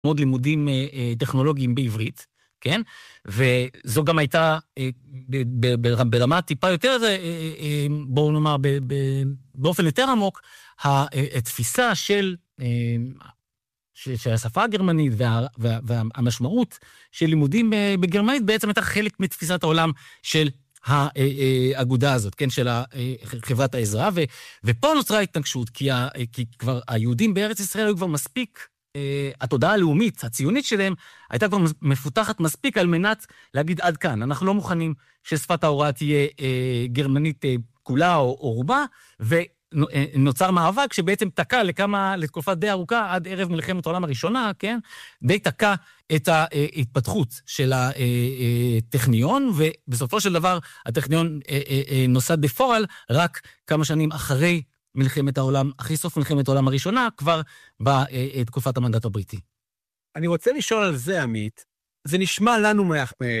מאוד לימודים טכנולוגיים בעברית, כן? וזו גם הייתה ברמה טיפה יותר, בואו נאמר, באופן יותר עמוק, התפיסה של השפה הגרמנית והמשמעות של לימודים בגרמנית בעצם הייתה חלק מתפיסת העולם של האגודה הזאת, כן, של חברת העזרה, ופה נוצרה התנגשות, כי כבר היהודים בארץ ישראל היו כבר מספיק, התודעה הלאומית, הציונית שלהם, הייתה כבר מפותחת מספיק על מנת להגיד עד כאן. אנחנו לא מוכנים ששפת ההוראה תהיה גרמנית כולה או רובה, ונוצר מאבק שבעצם תקע לתקופה די ארוכה, עד ערב מלחמת העולם הראשונה, כן? די תקע את ההתפתחות של הטכניון, ובסופו של דבר הטכניון נוסד בפועל רק כמה שנים אחרי מלחמת העולם, אחרי סוף מלחמת העולם הראשונה, כבר בתקופת המנדט הבריטי. אני רוצה לשאול על זה, עמית. זה נשמע לנו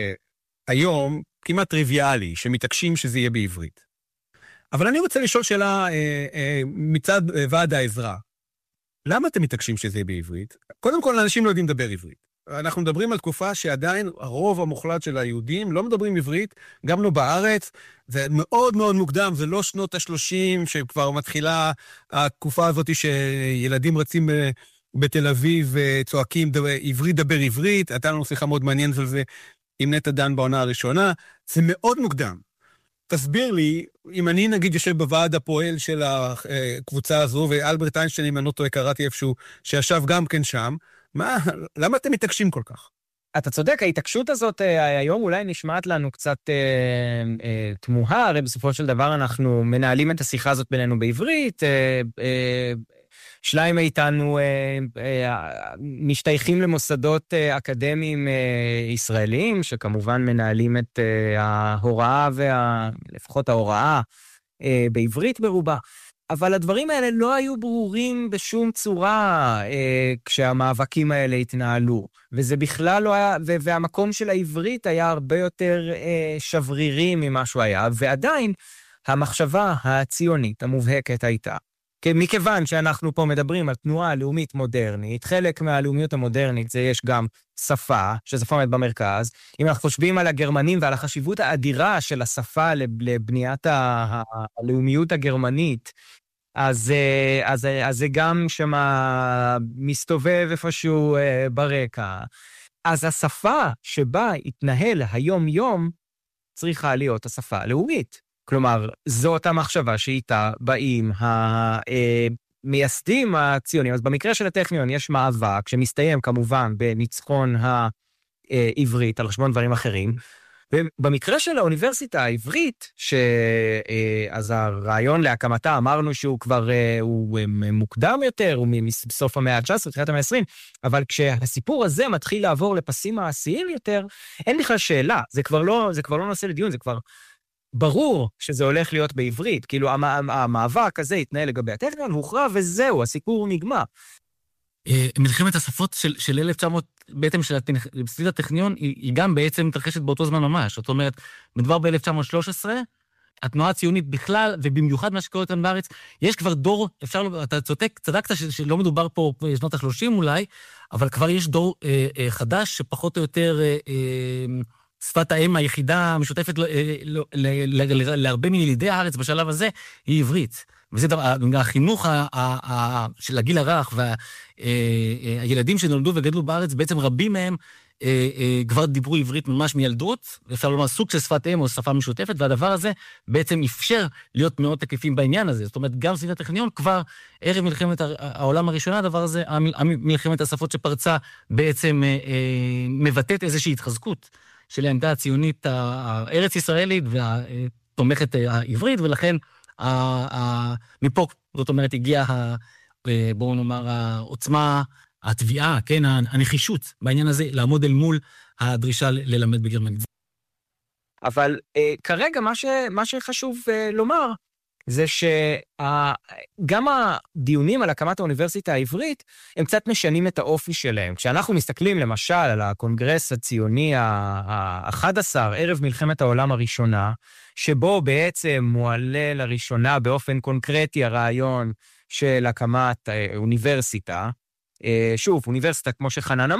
היום כמעט טריוויאלי, שמתעקשים שזה יהיה בעברית. אבל אני רוצה לשאול שאלה מצד ועד העזרה. למה אתם מתעקשים שזה יהיה בעברית? קודם כל, אנשים לא יודעים לדבר עברית. אנחנו מדברים על תקופה שעדיין הרוב המוחלט של היהודים לא מדברים עברית, גם לא בארץ. זה מאוד מאוד מוקדם, זה לא שנות ה-30 שכבר מתחילה התקופה הזאת שילדים רצים בתל אביב וצועקים עברית דבר עברית. הייתה לנו שיחה מאוד מעניינת על זה עם נטע דן בעונה הראשונה. זה מאוד מוקדם. תסביר לי, אם אני נגיד יושב בוועד הפועל של הקבוצה הזו, ואלברט איינשטיין, אם אני לא טועה, קראתי איפשהו, שישב גם כן שם, למה אתם מתעקשים כל כך? אתה צודק, ההתעקשות הזאת היום אולי נשמעת לנו קצת תמוהה, הרי בסופו של דבר אנחנו מנהלים את השיחה הזאת בינינו בעברית, שניים מאיתנו משתייכים למוסדות אקדמיים ישראליים, שכמובן מנהלים את ההוראה, לפחות ההוראה בעברית ברובה. אבל הדברים האלה לא היו ברורים בשום צורה כשהמאבקים האלה התנהלו. וזה בכלל לא היה, והמקום של העברית היה הרבה יותר שברירי ממה שהוא היה. ועדיין המחשבה הציונית המובהקת הייתה, מכיוון שאנחנו פה מדברים על תנועה לאומית מודרנית, חלק מהלאומיות המודרנית זה יש גם שפה, ששפה עומד במרכז. אם אנחנו חושבים על הגרמנים ועל החשיבות האדירה של השפה לבניית הלאומיות הגרמנית, אז זה גם שמה מסתובב איפשהו ברקע. אז השפה שבה התנהל היום-יום צריכה להיות השפה הלאומית. כלומר, זאת המחשבה שאיתה באים המייסדים הציונים. אז במקרה של הטכניון יש מאבק שמסתיים כמובן בניצחון העברית על חשבון דברים אחרים. ובמקרה של האוניברסיטה העברית, אז הרעיון להקמתה אמרנו שהוא כבר הוא מוקדם יותר, הוא מסוף המאה ה-19, תחילת המאה ה-20, אבל כשהסיפור הזה מתחיל לעבור לפסים מעשיים יותר, אין בכלל שאלה, זה כבר לא נושא לדיון, זה כבר ברור שזה הולך להיות בעברית, כאילו המאבק הזה יתנהל לגבי הטכניון, הוכרע וזהו, הסיפור נגמר. מלחמת השפות של 1900, בעצם של סביב הטכניון, היא גם בעצם מתרחשת באותו זמן ממש. זאת אומרת, מדובר ב-1913, התנועה הציונית בכלל, ובמיוחד מה שקורה כאן בארץ, יש כבר דור, אתה צדקת שלא מדובר פה בשנות ה-30 אולי, אבל כבר יש דור חדש שפחות או יותר שפת האם היחידה המשותפת להרבה מילידי הארץ בשלב הזה, היא עברית. וזה החינוך של הגיל הרך, והילדים שנולדו וגדלו בארץ, בעצם רבים מהם כבר דיברו עברית ממש מילדות, אפשר לומר סוג של שפת אם או שפה משותפת, והדבר הזה בעצם אפשר להיות מאוד תקפים בעניין הזה. זאת אומרת, גם סביב הטכניון כבר ערב מלחמת העולם הראשונה, הדבר הזה, מלחמת השפות שפרצה, בעצם מבטאת איזושהי התחזקות של העמדה הציונית הארץ ישראלית והתומכת העברית, ולכן מפה, זאת אומרת, הגיעה, בואו נאמר, העוצמה, התביעה, כן, הנחישות בעניין הזה, לעמוד אל מול הדרישה ללמד בגרמנית. אבל כרגע מה שחשוב לומר, זה שגם הדיונים על הקמת האוניברסיטה העברית, הם קצת משנים את האופי שלהם. כשאנחנו מסתכלים למשל על הקונגרס הציוני ה-11, ערב מלחמת העולם הראשונה, שבו בעצם מועלה לראשונה באופן קונקרטי הרעיון של הקמת אוניברסיטה, שוב, אוניברסיטה, כמו שחנן אמר,